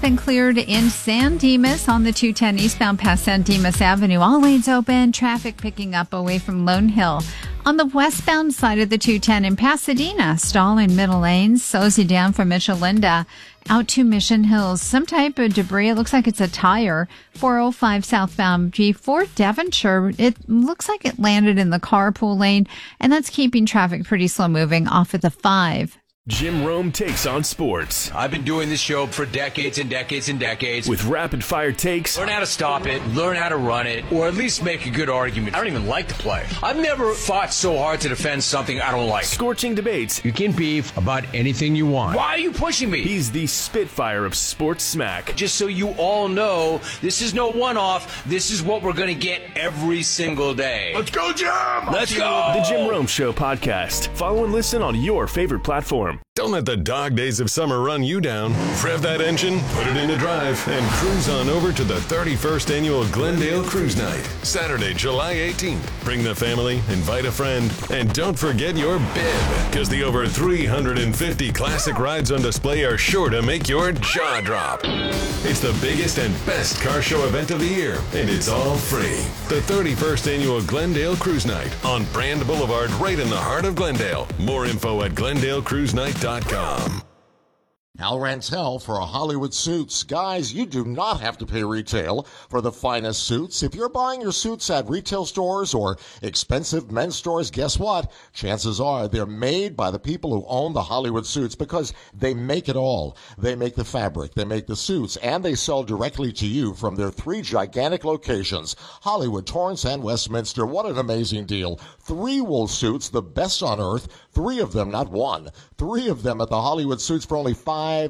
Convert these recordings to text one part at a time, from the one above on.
been cleared in San Dimas on the 210 eastbound past San Dimas Avenue. All lanes open, traffic picking up away from Lone Hill. On the westbound side of the 210 in Pasadena, stall in middle lanes, slows you down from Michelinda out to Mission Hills. Some type of debris. It looks like it's a tire. 405 southbound G4 Devonshire. It looks like it landed in the carpool lane, and that's keeping traffic pretty slow moving off of the 5. Jim Rome takes on sports. I've been doing this show for decades and decades and decades. With rapid-fire takes. Learn how to stop it, learn how to run it, or at least make a good argument. I don't even like to play. I've never fought so hard to defend something I don't like. Scorching debates. You can beef about anything you want. Why are you pushing me? He's the Spitfire of sports smack. Just so you all know, this is no one-off. This is what we're going to get every single day. Let's go, Jim! Let's go! The Jim Rome Show podcast. Follow and listen on your favorite platform. Don't let the dog days of summer run you down. Rev that engine, put it into drive, and cruise on over to the 31st Annual Glendale Cruise Night, Saturday, July 18th. Bring the family, invite a friend, and don't forget your bib, because the over 350 classic rides on display are sure to make your jaw drop. It's the biggest and best car show event of the year, and it's all free. The 31st Annual Glendale Cruise Night on Brand Boulevard, right in the heart of Glendale. More info at GlendaleCruiseNight.com. Al Rantel for Hollywood Suits. Guys, you do not have to pay retail for the finest suits. If you're buying your suits at retail stores or expensive men's stores, guess what? Chances are they're made by the people who own the Hollywood Suits, because they make it all. They make the fabric, they make the suits, and they sell directly to you from their 3 gigantic locations: Hollywood, Torrance, and Westminster. What an amazing deal. 3 wool suits, the best on earth. 3 of them, not 1. 3 of them at the Hollywood Suits for only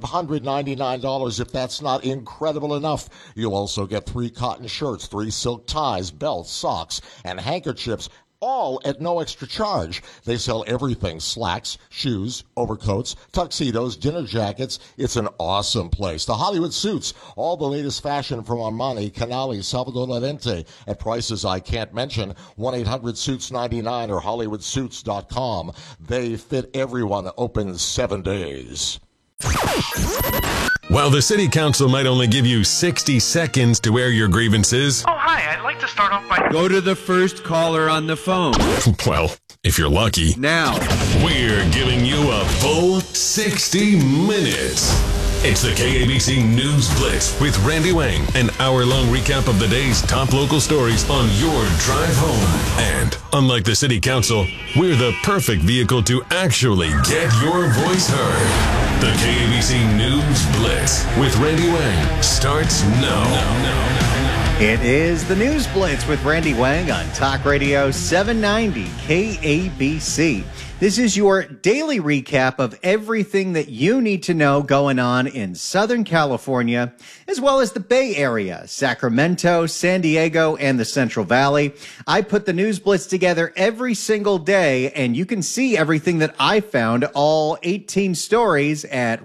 $599. If that's not incredible enough, you'll also get 3 cotton shirts, 3 silk ties, belts, socks, and handkerchiefs, all at no extra charge. They sell everything: slacks, shoes, overcoats, tuxedos, dinner jackets. It's an awesome place. The Hollywood Suits, all the latest fashion from Armani, Canali, Salvador Lorente, at prices I can't mention. 1-800-SUITS-99 or HollywoodSuits.com. They fit everyone. Open 7 days. While the city council might only give you 60 seconds to air your grievances. Oh, hi, I'd like to start off by... Go to the first caller on the phone. Well, if you're lucky. Now. We're giving you a full 60 minutes. It's the KABC News Blitz with Randy Wang. An hour-long recap of the day's top local stories on your drive home. And unlike the city council, we're the perfect vehicle to actually get your voice heard. The KABC News Blitz with Randy Wang starts now. It is the News Blitz with Randy Wang on Talk Radio 790 KABC. This is your daily recap of everything that you need to know going on in Southern California, as well as the Bay Area, Sacramento, San Diego, and the Central Valley. I put the News Blitz together every single day, and you can see everything that I found, all 18 stories, at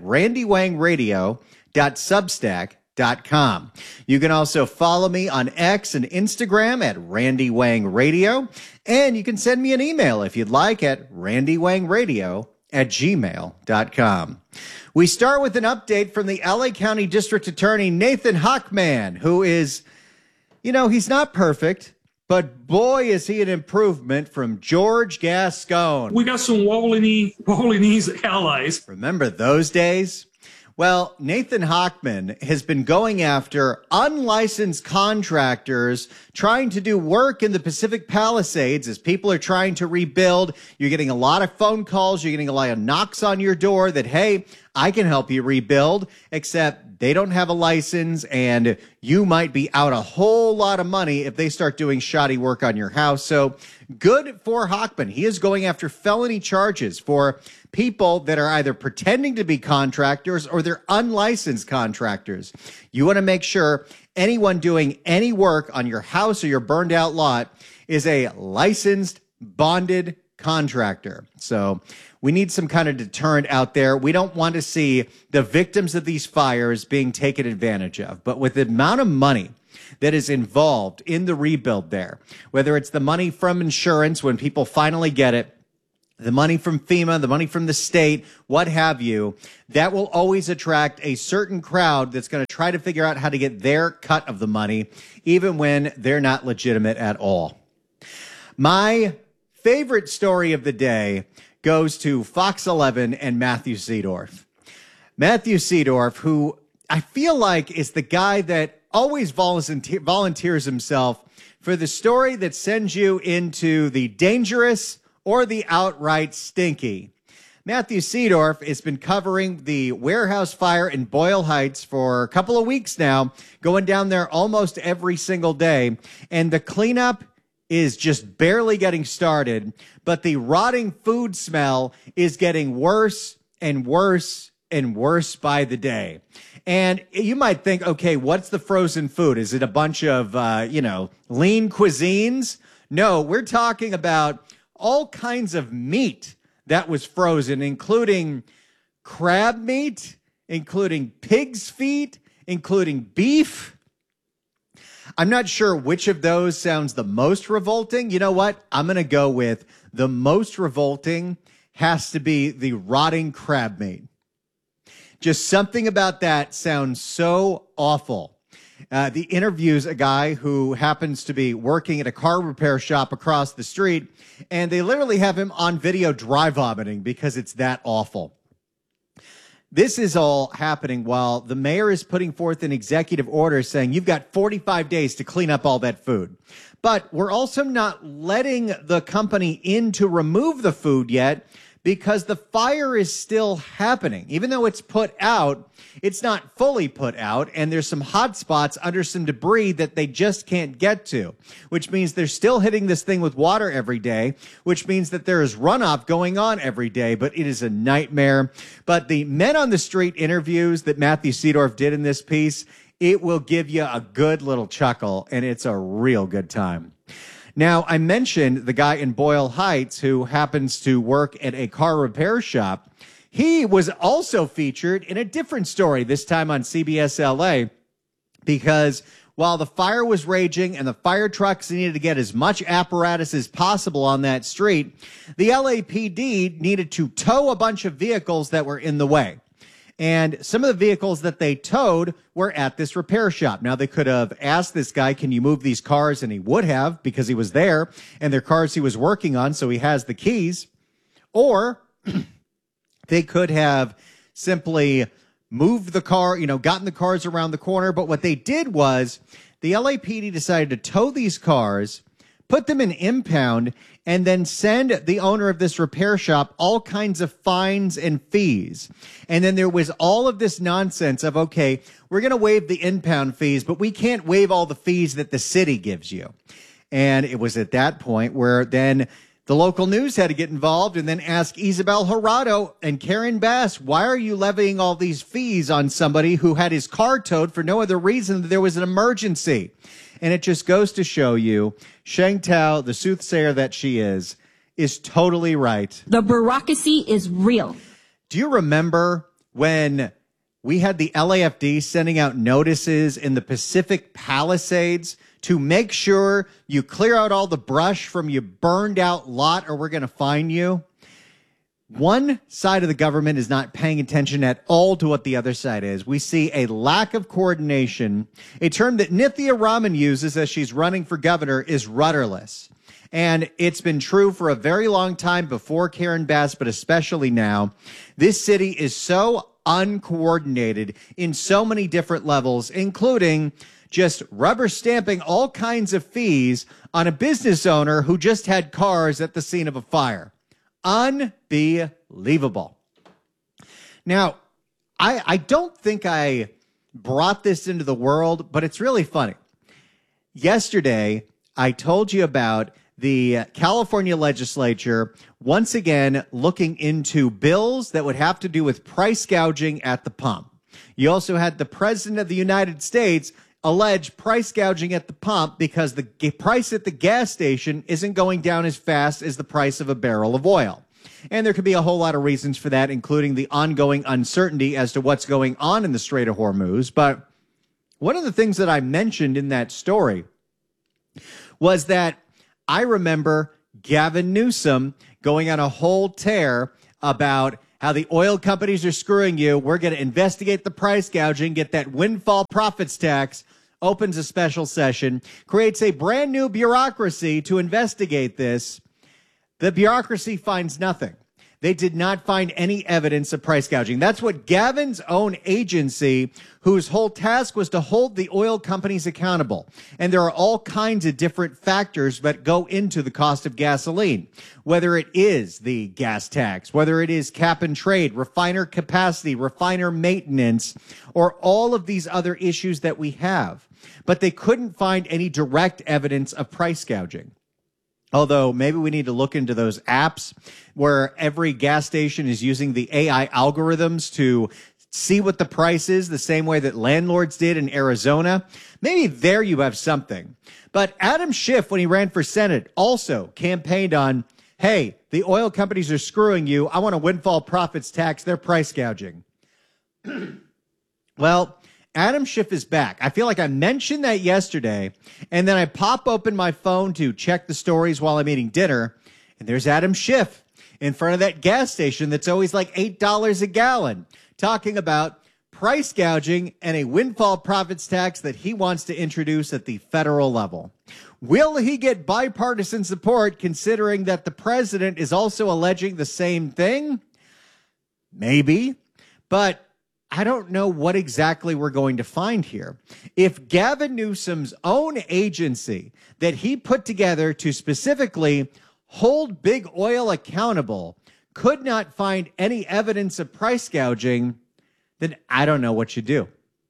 randywangradio.substack.com. You can also follow me on X and Instagram at Randy Wang Radio, and you can send me an email if you'd like at randywangradio@gmail.com. We start with an update from the LA County District Attorney Nathan Hochman, who is, he's not perfect, but boy, is he an improvement from George Gascon. We got some wobbly knees allies. Remember those days? Well, Nathan Hochman has been going after unlicensed contractors trying to do work in the Pacific Palisades as people are trying to rebuild. You're getting a lot of phone calls. You're getting a lot of knocks on your door that, hey, I can help you rebuild, except they don't have a license and you might be out a whole lot of money if they start doing shoddy work on your house. So good for Hochman. He is going after felony charges for people that are either pretending to be contractors or they're unlicensed contractors. You want to make sure anyone doing any work on your house or your burned out lot is a licensed, bonded contractor. So we need some kind of deterrent out there. We don't want to see the victims of these fires being taken advantage of. But with the amount of money that is involved in the rebuild there, whether it's the money from insurance when people finally get it, the money from FEMA, the money from the state, what have you, that will always attract a certain crowd that's going to try to figure out how to get their cut of the money, even when they're not legitimate at all. My favorite story of the day goes to Fox 11 and Matthew Seedorf. Matthew Seedorf, who I feel like is the guy that always volunteers himself for the story that sends you into the dangerous or the outright stinky. Matthew Seedorf has been covering the warehouse fire in Boyle Heights for a couple of weeks now, going down there almost every single day. And the cleanup is just barely getting started, but the rotting food smell is getting worse and worse and worse by the day. And you might think, okay, what's the frozen food? Is it a bunch of, lean cuisines? No, we're talking about all kinds of meat that was frozen, including crab meat, including pig's feet, including beef. I'm not sure which of those sounds the most revolting. You know what? I'm going to go with the most revolting has to be the rotting crab meat. Just something about that sounds so awful. The interviews a guy who happens to be working at a car repair shop across the street, and they literally have him on video dry vomiting because it's that awful. This is all happening while the mayor is putting forth an executive order saying you've got 45 days to clean up all that food. But we're also not letting the company in to remove the food yet because the fire is still happening. Even though it's put out, it's not fully put out, and there's some hot spots under some debris that they just can't get to, which means they're still hitting this thing with water every day, which means that there is runoff going on every day, but it is a nightmare. But the men on the street interviews that Matthew Seedorf did in this piece, it will give you a good little chuckle, and it's a real good time. Now, I mentioned the guy in Boyle Heights who happens to work at a car repair shop. He was also featured in a different story, this time on CBS LA, because while the fire was raging and the fire trucks needed to get as much apparatus as possible on that street, the LAPD needed to tow a bunch of vehicles that were in the way. And some of the vehicles that they towed were at this repair shop. Now, they could have asked this guy, can you move these cars? And he would have, because he was there, and they're cars he was working on, so he has the keys. Or they could have simply moved the car, gotten the cars around the corner. But what they did was the LAPD decided to tow these cars, put them in impound, and then send the owner of this repair shop all kinds of fines and fees. And then there was all of this nonsense of, okay, we're going to waive the impound fees, but we can't waive all the fees that the city gives you. And it was at that point where then the local news had to get involved and then ask Isabel Jurado and Karen Bass, why are you levying all these fees on somebody who had his car towed for no other reason than there was an emergency? And it just goes to show you, Sheng Tao, the soothsayer that she is totally right. The bureaucracy is real. Do you remember when we had the LAFD sending out notices in the Pacific Palisades to make sure you clear out all the brush from your burned out lot or we're going to fine you? One side of the government is not paying attention at all to what the other side is. We see a lack of coordination. A term that Nithya Raman uses as she's running for governor is rudderless. And it's been true for a very long time before Karen Bass, but especially now. This city is so uncoordinated in so many different levels, including just rubber stamping all kinds of fees on a business owner who just had cars at the scene of a fire. Unbelievable. Now, I don't think I brought this into the world, but it's really funny. Yesterday, I told you about the California legislature once again looking into bills that would have to do with price gouging at the pump. You also had the president of the United States allege price gouging at the pump because the price at the gas station isn't going down as fast as the price of a barrel of oil. And there could be a whole lot of reasons for that, including the ongoing uncertainty as to what's going on in the Strait of Hormuz. But one of the things that I mentioned in that story was that I remember Gavin Newsom going on a whole tear about how the oil companies are screwing you. We're going to investigate the price gouging, get that windfall profits tax, opens a special session, creates a brand new bureaucracy to investigate this. The bureaucracy finds nothing. They did not find any evidence of price gouging. That's what Gavin's own agency, whose whole task was to hold the oil companies accountable. And there are all kinds of different factors that go into the cost of gasoline, whether it is the gas tax, whether it is cap and trade, refiner capacity, refiner maintenance, or all of these other issues that we have. But they couldn't find any direct evidence of price gouging. Although maybe we need to look into those apps where every gas station is using the AI algorithms to see what the price is, the same way that landlords did in Arizona. Maybe there you have something. But Adam Schiff, when he ran for Senate, also campaigned on, hey, the oil companies are screwing you. I want a windfall profits tax. They're price gouging. Well, Adam Schiff is back. I feel like I mentioned that yesterday, and then I pop open my phone to check the stories while I'm eating dinner, and there's Adam Schiff in front of that gas station that's always like $8 a gallon, talking about price gouging and a windfall profits tax that he wants to introduce at the federal level. Will he get bipartisan support, considering that the president is also alleging the same thing? Maybe, but I don't know what exactly we're going to find here. If Gavin Newsom's own agency that he put together to specifically hold big oil accountable could not find any evidence of price gouging, then I don't know what you do.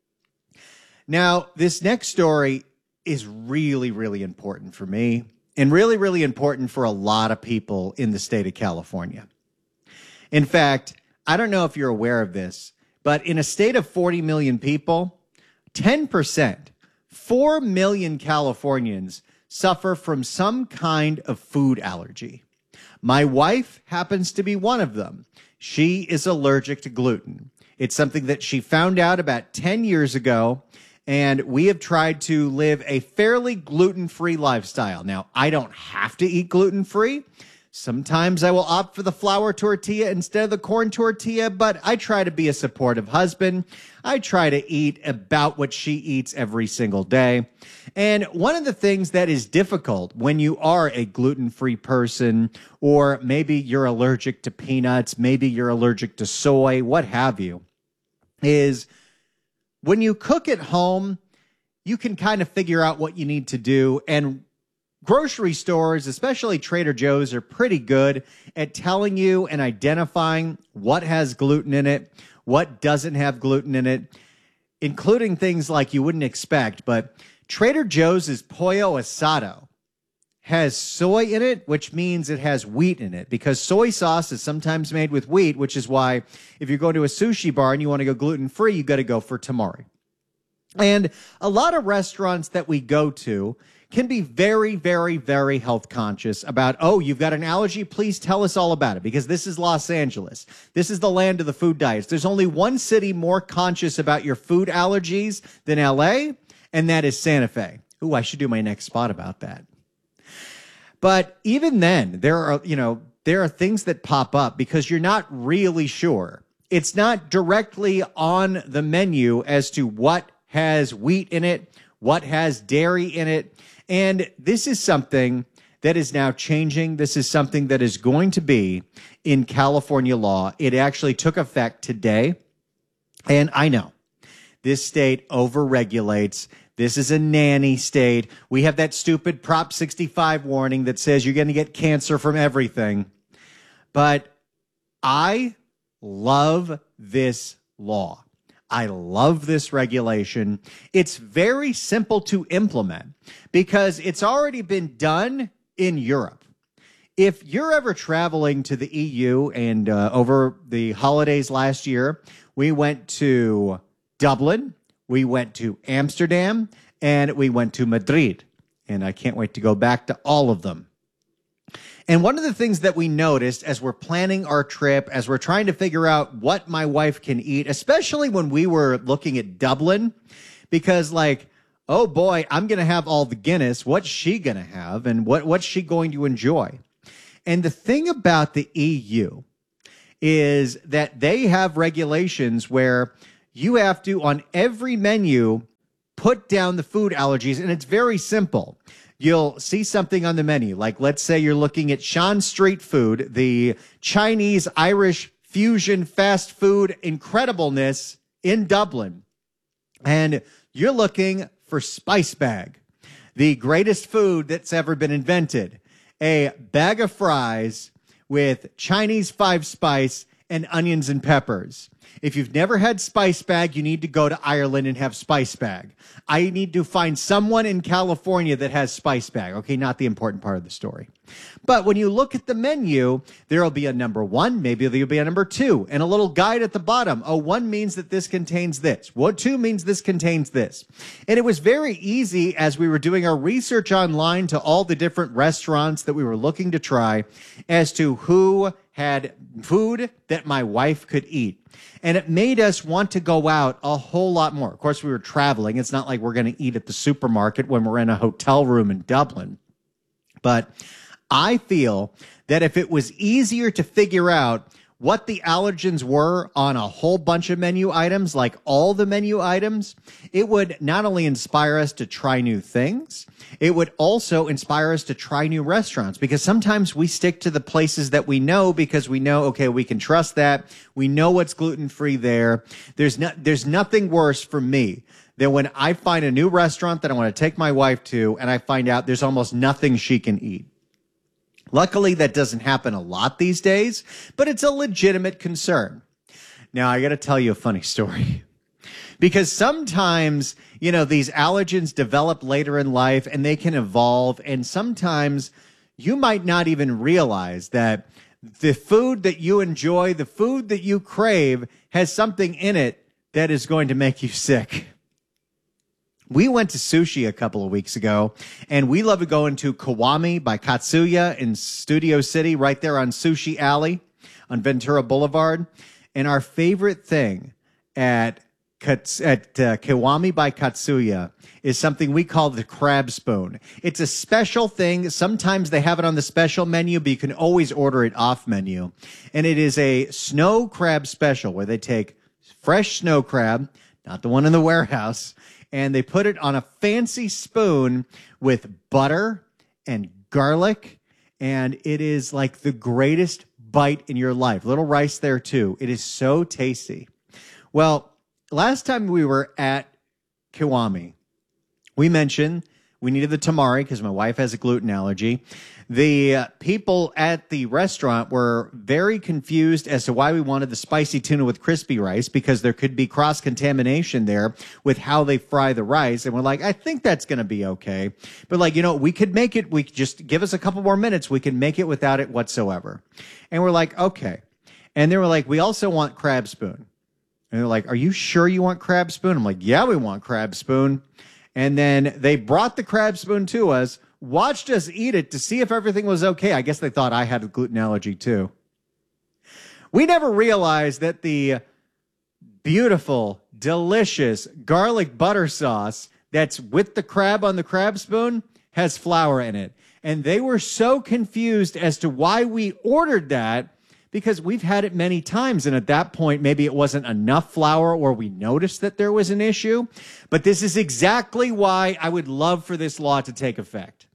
Now, this next story is really, really important for me and really, really important for a lot of people in the state of California. In fact, I don't know if you're aware of this, but in a state of 40 million people, 10%, 4 million Californians suffer from some kind of food allergy. My wife happens to be one of them. She is allergic to gluten. It's something that she found out about 10 years ago, and we have tried to live a fairly gluten-free lifestyle. Now, I don't have to eat gluten-free. Sometimes I will opt for the flour tortilla instead of the corn tortilla, but I try to be a supportive husband. I try to eat about what she eats every single day. And one of the things that is difficult when you are a gluten-free person, or maybe you're allergic to peanuts, maybe you're allergic to soy, what have you, is when you cook at home, you can kind of figure out what you need to do. And grocery stores, especially Trader Joe's, are pretty good at telling you and identifying what has gluten in it, what doesn't have gluten in it, including things like you wouldn't expect. But Trader Joe's pollo asado has soy in it, which means it has wheat in it, because soy sauce is sometimes made with wheat, which is why if you're going to a sushi bar and you want to go gluten-free, you got to go for tamari. And a lot of restaurants that we go to can be very, very, very health conscious about, oh, you've got an allergy, please tell us all about it, because this is Los Angeles. This is the land of the food diets. There's only one city more conscious about your food allergies than LA, and that is Santa Fe. Ooh, I should do my next spot about that. But even then, there are things that pop up because you're not really sure. It's not directly on the menu as to what has wheat in it, what has dairy in it. And this is something that is now changing. This is something that is going to be in California law. It actually took effect today. And I know this state overregulates. This is a nanny state. We have that stupid Prop 65 warning that says you're going to get cancer from everything. But I love this law. I love this regulation. It's very simple to implement because it's already been done in Europe. If you're ever traveling to the EU, and over the holidays last year, we went to Dublin, we went to Amsterdam, and we went to Madrid. And I can't wait to go back to all of them. And one of the things that we noticed as we're planning our trip, as we're trying to figure out what my wife can eat, especially when we were looking at Dublin, because like, oh boy, I'm going to have all the Guinness. What's she going to have? And what's she going to enjoy? And the thing about the EU is that they have regulations where you have to, on every menu, put down the food allergies. And it's very simple. You'll see something on the menu, like let's say you're looking at Sean Street Food, the Chinese Irish fusion fast food incredibleness in Dublin. And you're looking for Spice Bag, the greatest food that's ever been invented. A bag of fries with Chinese 5-spice and onions and peppers. If you've never had Spice Bag, you need to go to Ireland and have Spice Bag. I need to find someone in California that has Spice Bag. Okay, not the important part of the story. But when you look at the menu, there'll be a number 1, maybe there'll be a number 2, and a little guide at the bottom. Oh, 1 means that this contains this. 2 means this contains this. And it was very easy as we were doing our research online to all the different restaurants that we were looking to try as to who had food that my wife could eat. And it made us want to go out a whole lot more. Of course, we were traveling. It's not like we're going to eat at the supermarket when we're in a hotel room in Dublin. But I feel that if it was easier to figure out what the allergens were on a whole bunch of menu items, like all the menu items, it would not only inspire us to try new things, it would also inspire us to try new restaurants, because sometimes we stick to the places that we know because we know, okay, we can trust that. We know what's gluten-free there. There's nothing worse for me than when I find a new restaurant that I want to take my wife to and I find out there's almost nothing she can eat. Luckily, that doesn't happen a lot these days, but it's a legitimate concern. Now, I got to tell you a funny story. Because sometimes, these allergens develop later in life and they can evolve. And sometimes you might not even realize that the food that you enjoy, the food that you crave, has something in it that is going to make you sick. We went to sushi a couple of weeks ago, and we love going to Kiwami by Katsuya in Studio City, right there on Sushi Alley on Ventura Boulevard. And our favorite thing at Kiwami by Katsuya is something we call the crab spoon. It's a special thing. Sometimes they have it on the special menu, but you can always order it off menu. And it is a snow crab special where they take fresh snow crab, not the one in the warehouse, and they put it on a fancy spoon with butter and garlic, and it is like the greatest bite in your life. Little rice there, too. It is so tasty. Well, last time we were at Kiwami, we mentioned we needed the tamari because my wife has a gluten allergy. The people at the restaurant were very confused as to why we wanted the spicy tuna with crispy rice, because there could be cross-contamination there with how they fry the rice. And we're like, I think that's going to be okay. But we could make it. We could just give us a couple more minutes. We can make it without it whatsoever. And we're like, okay. And they were like, we also want crab spoon. And they're like, are you sure you want crab spoon? I'm like, yeah, we want crab spoon. And then they brought the crab spoon to us, watched us eat it to see if everything was okay. I guess they thought I had a gluten allergy too. We never realized that the beautiful, delicious garlic butter sauce that's with the crab on the crab spoon has flour in it. And they were so confused as to why we ordered that, because we've had it many times. And at that point, maybe it wasn't enough flour or we noticed that there was an issue. But this is exactly why I would love for this law to take effect.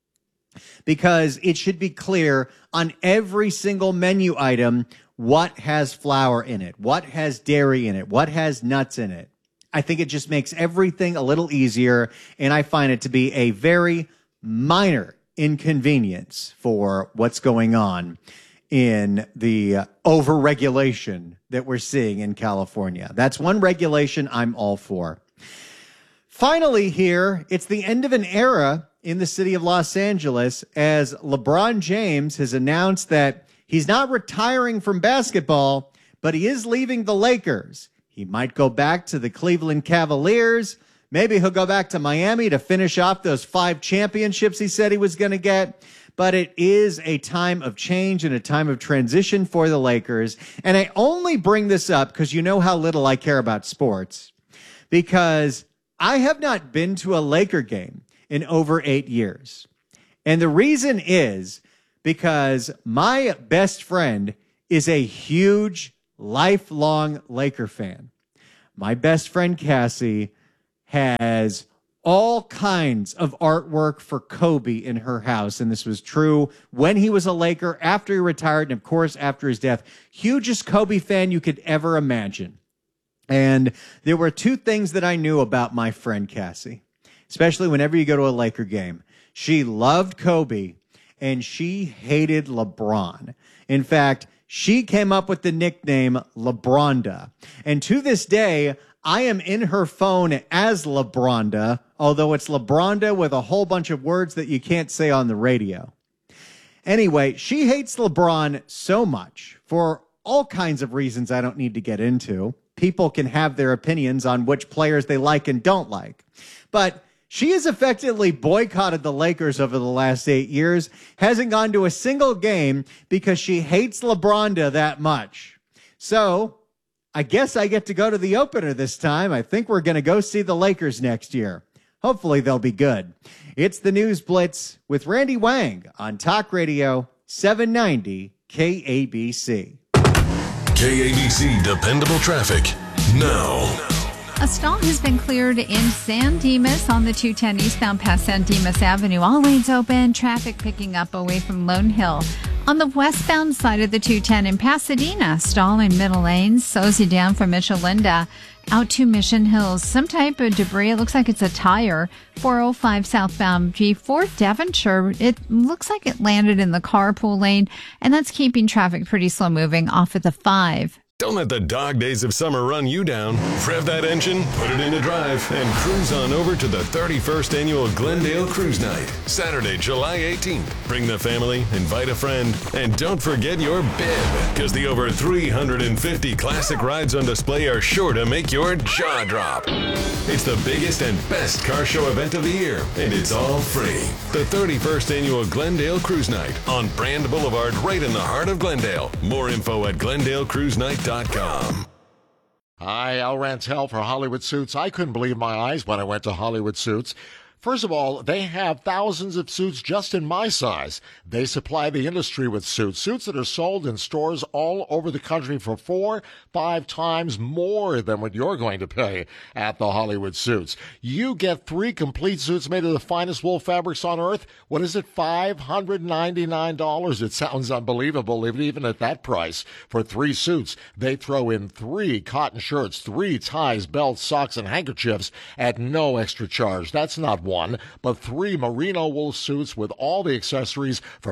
Because it should be clear on every single menu item what has flour in it, what has dairy in it, what has nuts in it. I think it just makes everything a little easier. And I find it to be a very minor inconvenience for what's going on in the overregulation that we're seeing in California. That's one regulation I'm all for. Finally here, it's the end of an era in the city of Los Angeles as LeBron James has announced that he's not retiring from basketball, but he is leaving the Lakers. He might go back to the Cleveland Cavaliers. Maybe he'll go back to Miami to finish off those 5 championships he said he was going to get. But it is a time of change and a time of transition for the Lakers. And I only bring this up because you know how little I care about sports. Because I have not been to a Laker game in over 8 years. And the reason is because my best friend is a huge, lifelong Laker fan. My best friend, Cassie, has all kinds of artwork for Kobe in her house. And this was true when he was a Laker, after he retired, and of course, after his death. Hugest Kobe fan you could ever imagine. And there were two things that I knew about my friend Cassie, especially whenever you go to a Laker game. She loved Kobe and she hated LeBron. In fact, she came up with the nickname LeBronda. And to this day, I am in her phone as LeBronda, although it's LeBronda with a whole bunch of words that you can't say on the radio. Anyway, she hates LeBron so much for all kinds of reasons I don't need to get into. People can have their opinions on which players they like and don't like. But she has effectively boycotted the Lakers over the last 8 years, hasn't gone to a single game because she hates LeBronda that much. So I guess I get to go to the opener this time. I think we're going to go see the Lakers next year. Hopefully they'll be good. It's the News Blitz with Randy Wang on Talk Radio 790 KABC. KABC Dependable Traffic now. A stall has been cleared in San Dimas on the 210 eastbound past San Dimas Avenue. All lanes open, traffic picking up away from Lone Hill. On the westbound side of the 210 in Pasadena, stall in middle lanes, slows you down from Michelinda out to Mission Hills. Some type of debris, it looks like it's a tire. 405 southbound G4 Devonshire, it looks like it landed in the carpool lane, and that's keeping traffic pretty slow moving off of the 5. Don't let the dog days of summer run you down. Rev that engine, put it into drive, and cruise on over to the 31st Annual Glendale Cruise Night, Saturday, July 18th. Bring the family, invite a friend, and don't forget your bib, because the over 350 classic rides on display are sure to make your jaw drop. It's the biggest and best car show event of the year, and it's all free. The 31st Annual Glendale Cruise Night on Brand Boulevard, right in the heart of Glendale. More info at GlendaleCruiseNight.com. Hi, Al Rantel for Hollywood Suits. I couldn't believe my eyes when I went to Hollywood Suits. First of all, they have thousands of suits just in my size. They supply the industry with suits that are sold in stores all over the country for 4-5 times more than what you're going to pay at the Hollywood Suits. You get 3 complete suits made of the finest wool fabrics on earth. What is it, $599? It sounds unbelievable, even at that price. For 3 suits, they throw in 3 cotton shirts, 3 ties, belts, socks, and handkerchiefs at no extra charge. That's not 1, but 3 merino wool suits with all the accessories for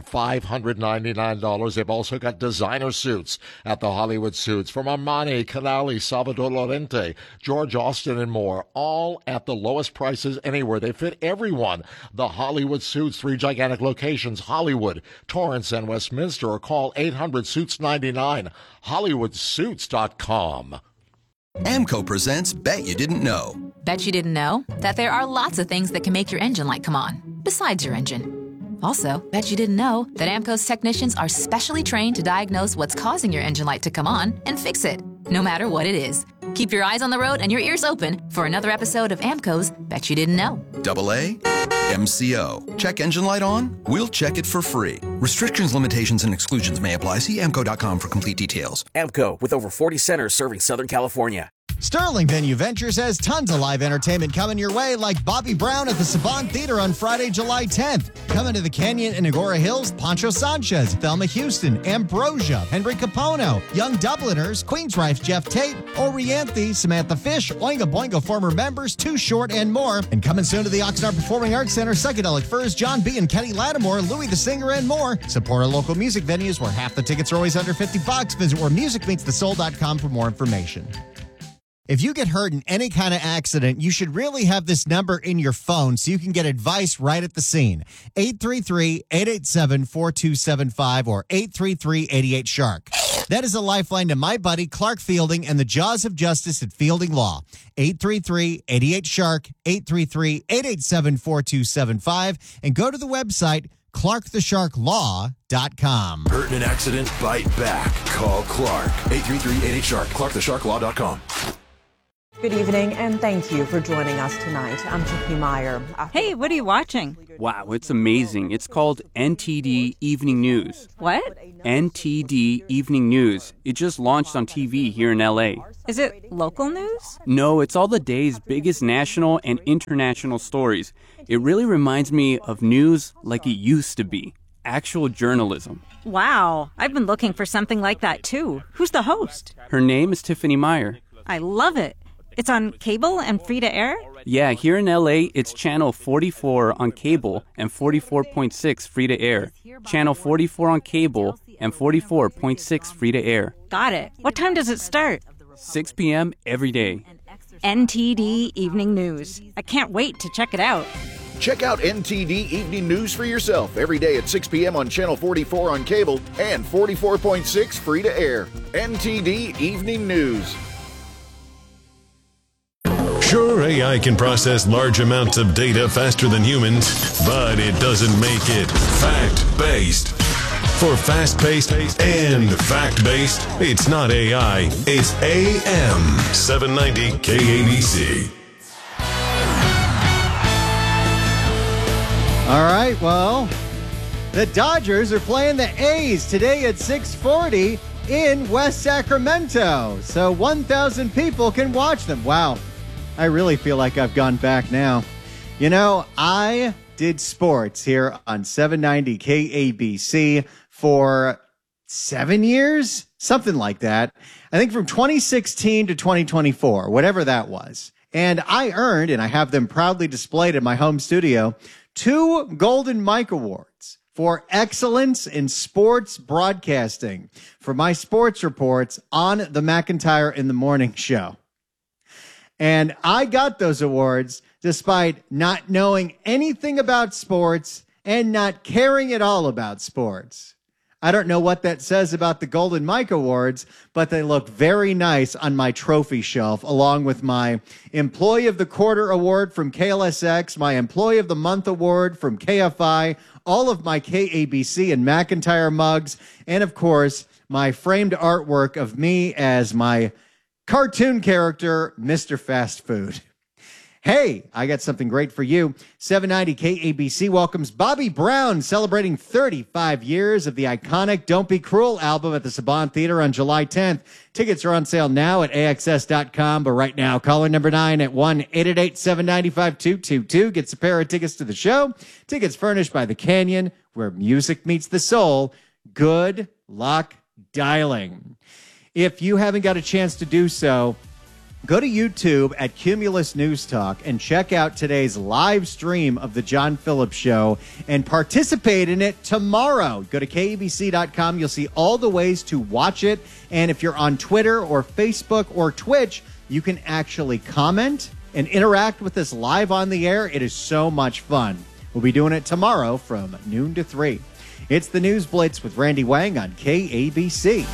$599. They've also got designer suits at the Hollywood Suits from Armani, Canali, Salvador Lorente, George Austin, and more, all at the lowest prices anywhere. They fit everyone. The Hollywood Suits, 3 gigantic locations, Hollywood, Torrance, and Westminster, or call 800-SUITS-99, HollywoodSuits.com. AMCO presents Bet You Didn't Know. Bet you didn't know that there are lots of things that can make your engine light come on, besides your engine. Also, bet you didn't know that AMCO's technicians are specially trained to diagnose what's causing your engine light to come on and fix it, no matter what it is. Keep your eyes on the road and your ears open for another episode of AMCO's Bet You Didn't Know. AA MCO. Check engine light on? We'll check it for free. Restrictions, limitations, and exclusions may apply. See AMCO.com for complete details. AMCO, with over 40 centers serving Southern California. Sterling Venue Ventures has tons of live entertainment coming your way, like Bobby Brown at the Saban Theater on Friday, July 10th. Coming to the Canyon and Agora Hills, Pancho Sanchez, Thelma Houston, Ambrosia, Henry Capono, Young Dubliners, Queensrife's Jeff Tate, Orianthe, Samantha Fish, Oingo Boingo former members, Too Short, and more. And coming soon to the Oxnard Performing Arts Center, Psychedelic Furs, John B. and Kenny Lattimore, Louis the Singer, and more. Support our local music venues where half the tickets are always under $50. Visit wheremusicmeetsthesoul.com for more information. If you get hurt in any kind of accident, you should really have this number in your phone so you can get advice right at the scene. 833-887-4275 or 833-88-SHARK. That is a lifeline to my buddy Clark Fielding and the Jaws of Justice at Fielding Law. 833-88-SHARK, 833-887-4275, and go to the website ClarkTheSharkLaw.com. Hurt in an accident? Bite back. Call Clark. 833-88-SHARK. ClarkTheSharkLaw.com. Good evening, and thank you for joining us tonight. I'm Tiffany Meyer. Hey, what are you watching? Wow, it's amazing. It's called NTD Evening News. What? NTD Evening News. It just launched on TV here in LA. Is it local news? No, it's all the day's biggest national and international stories. It really reminds me of news like it used to be. Actual journalism. Wow, I've been looking for something like that too. Who's the host? Her name is Tiffany Meyer. I love it. It's on cable and free to air? Yeah, here in LA, it's channel 44 on cable and 44.6 free to air. Channel 44 on cable and 44.6 free to air. Got it. What time does it start? 6 p.m. every day. NTD Evening News. I can't wait to check it out. Check out NTD Evening News for yourself every day at 6 p.m. on Channel 44 on cable and 44.6 free to air. NTD Evening News. Sure, AI can process large amounts of data faster than humans, but it doesn't make it fact-based. For fast-paced and fact-based, it's not AI, it's AM 790 KABC. All right, well, the Dodgers are playing the A's today at 6:40 in West Sacramento, so 1,000 people can watch them. Wow. I really feel like I've gone back now. You know, I did sports here on 790 KABC for 7 years, something like that. I think from 2016 to 2024, whatever that was. And I earned, and I have them proudly displayed in my home studio, 2 Golden Mike Awards for excellence in sports broadcasting for my sports reports on the McIntyre in the Morning show. And I got those awards despite not knowing anything about sports and not caring at all about sports. I don't know what that says about the Golden Mike Awards, but they look very nice on my trophy shelf, along with my Employee of the Quarter Award from KLSX, my Employee of the Month Award from KFI, all of my KABC and McIntyre mugs, and of course, my framed artwork of me as my cartoon character, Mr. Fast Food. Hey, I got something great for you. 790 KABC welcomes Bobby Brown, celebrating 35 years of the iconic Don't Be Cruel album at the Saban Theater on July 10th. Tickets are on sale now at AXS.com, but right now, caller number 9 at 1-888-795-2222 gets a pair of tickets to the show. Tickets furnished by The Canyon, where music meets the soul. Good luck dialing. If you haven't got a chance to do so, go to YouTube at Cumulus News Talk and check out today's live stream of the John Phillips Show and participate in it tomorrow. Go to KABC.com. You'll see all the ways to watch it. And if you're on Twitter or Facebook or Twitch, you can actually comment and interact with us live on the air. It is so much fun. We'll be doing it tomorrow from noon to 3. It's the News Blitz with Randy Wang on KABC.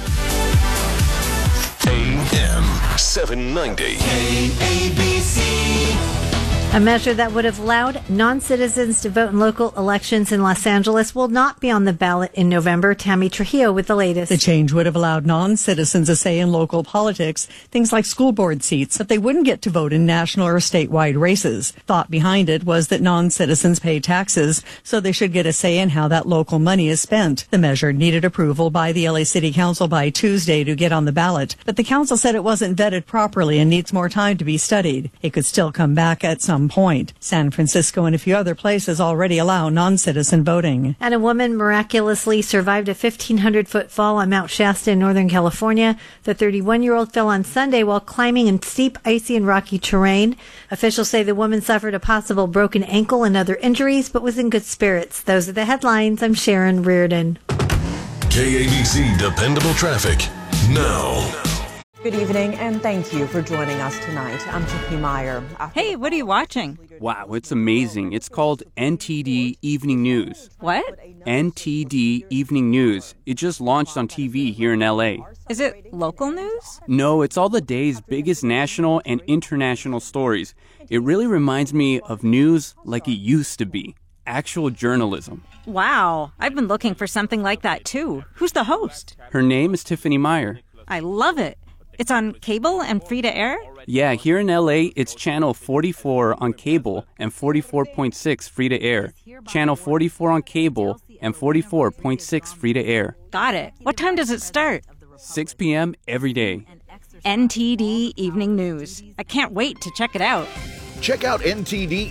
AM 790 KABC. A measure that would have allowed non-citizens to vote in local elections in Los Angeles will not be on the ballot in November. Tammy Trujillo with the latest. The change would have allowed non-citizens a say in local politics, things like school board seats, but they wouldn't get to vote in national or statewide races. Thought behind it was that non-citizens pay taxes, so they should get a say in how that local money is spent. The measure needed approval by the LA City Council by Tuesday to get on the ballot, but the council said it wasn't vetted properly and needs more time to be studied. It could still come back at some point. San Francisco and a few other places already allow non-citizen voting. And a woman miraculously survived a 1,500-foot fall on Mount Shasta in Northern California. The 31-year-old fell on Sunday while climbing in steep, icy, and rocky terrain. Officials say the woman suffered a possible broken ankle and other injuries, but was in good spirits. Those are the headlines. I'm Sharon Reardon. KABC Dependable Traffic now. Good evening, and thank you for joining us tonight. I'm Tiffany Meyer. Hey, what are you watching? Wow, it's amazing. It's called NTD Evening News. What? NTD Evening News. It just launched on TV here in LA. Is it local news? No, it's all the day's biggest national and international stories. It really reminds me of news like it used to be. Actual journalism. Wow, I've been looking for something like that too. Who's the host? Her name is Tiffany Meyer. I love it. It's on cable and free to air? Yeah, here in LA, it's channel 44 on cable and 44.6 free to air. Channel 44 on cable and 44.6 free to air. Got it. What time does it start? 6 p.m. every day. NTD Evening News. I can't wait to check it out. Check out NTD